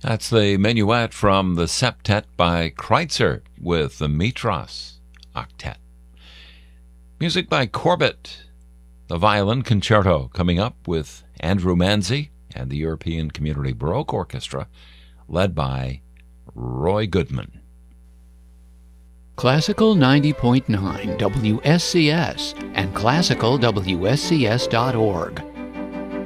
That's the Minuet from the Septet by Kreutzer with the Mitras Octet. Music by Corbett. The Violin Concerto coming up with Andrew Manzi and the European Community Baroque Orchestra, led by Roy Goodman. Classical 90.9 WSCS and classicalwscs.org.